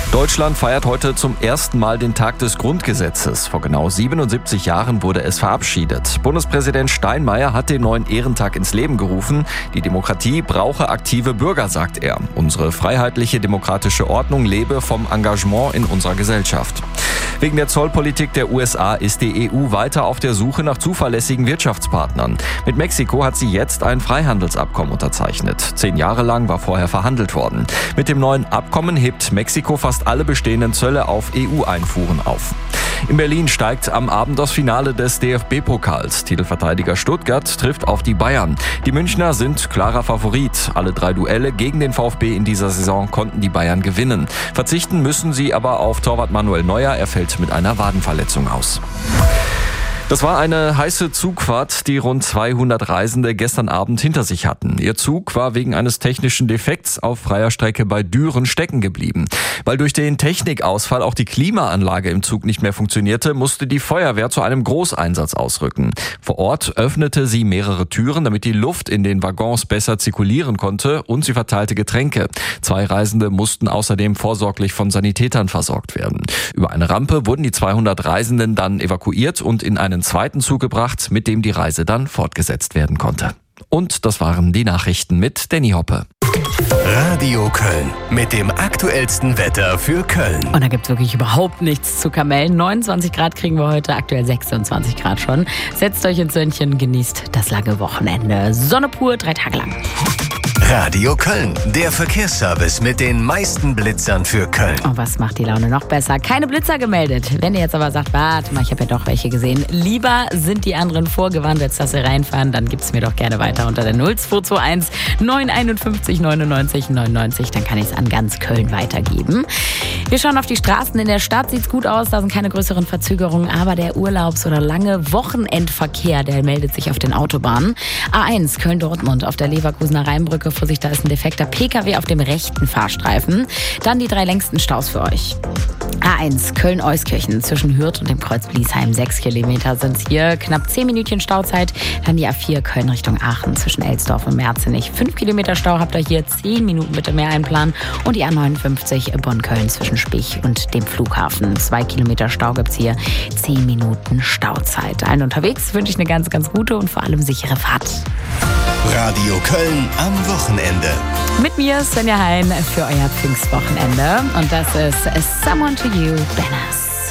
Deutschland feiert heute zum ersten Mal den Tag des Grundgesetzes. Vor genau 77 Jahren wurde es verabschiedet. Bundespräsident Steinmeier hat den neuen Ehrentag ins Leben gerufen. Die Demokratie brauche aktive Bürger, sagt er. Unsere freiheitliche demokratische Ordnung lebe vom Engagement in unserer Gesellschaft. Wegen der Zollpolitik der USA ist die EU weiter auf der Suche nach zuverlässigen Wirtschaftspartnern. Mit Mexiko hat sie jetzt ein Freihandelsabkommen unterzeichnet. 10 Jahre lang war vorher verhandelt worden. Mit dem neuen Abkommen hebt Mexiko fast alle bestehenden Zölle auf EU-Einfuhren auf. In Berlin steigt am Abend das Finale des DFB-Pokals. Titelverteidiger Stuttgart trifft auf die Bayern. Die Münchner sind klarer Favorit. Alle 3 Duelle gegen den VfB in dieser Saison konnten die Bayern gewinnen. Verzichten müssen sie aber auf Torwart Manuel Neuer. Er fällt mit einer Wadenverletzung aus. Das war eine heiße Zugfahrt, die rund 200 Reisende gestern Abend hinter sich hatten. Ihr Zug war wegen eines technischen Defekts auf freier Strecke bei Düren stecken geblieben. Weil durch den Technikausfall auch die Klimaanlage im Zug nicht mehr funktionierte, musste die Feuerwehr zu einem Großeinsatz ausrücken. Vor Ort öffnete sie mehrere Türen, damit die Luft in den Waggons besser zirkulieren konnte, und sie verteilte Getränke. 2 Reisende mussten außerdem vorsorglich von Sanitätern versorgt werden. Über eine Rampe wurden die 200 Reisenden dann evakuiert und in einen zweiten Zug gebracht, mit dem die Reise dann fortgesetzt werden konnte. Und das waren die Nachrichten mit Danny Hoppe. Radio Köln mit dem aktuellsten Wetter für Köln. Und da gibt es wirklich überhaupt nichts zu kamellen. 29 Grad kriegen wir heute, aktuell 26 Grad schon. Setzt euch ins Sönnchen, genießt das lange Wochenende. Sonne pur, 3 Tage lang. Radio Köln, der Verkehrsservice mit den meisten Blitzern für Köln. Oh, was macht die Laune noch besser? Keine Blitzer gemeldet. Wenn ihr jetzt aber sagt, warte mal, ich habe ja doch welche gesehen. Lieber sind die anderen vorgewarnt, jetzt dass sie reinfahren, dann gibt's mir doch gerne weiter unter der 0221 951 99 99. Dann kann ich es an ganz Köln weitergeben. Wir schauen auf die Straßen. In der Stadt sieht's gut aus, da sind keine größeren Verzögerungen, aber der Urlaubs- oder lange Wochenendverkehr, der meldet sich auf den Autobahnen. A1 Köln-Dortmund auf der Leverkusener Rheinbrücke. Vorsicht, da ist ein defekter PKW auf dem rechten Fahrstreifen. Dann die 3 längsten Staus für euch. A1 Köln-Euskirchen zwischen Hürth und dem Kreuz Bliesheim. 6 Kilometer sind's hier. Knapp 10 Minütchen Stauzeit. Dann die A4 Köln Richtung Aachen zwischen Elsdorf und Merzenich. 5 Kilometer Stau habt ihr hier. 10 Minuten bitte mehr einplanen. Und die A59 Bonn-Köln zwischen Spich und dem Flughafen. 2 Kilometer Stau gibt's hier. 10 Minuten Stauzeit. Allen unterwegs wünsche ich eine ganz, ganz gute und vor allem sichere Fahrt. Radio Köln am Wochenende. Mit mir Svenja Hein für euer Pfingstwochenende. Und das ist Someone to You, Banners.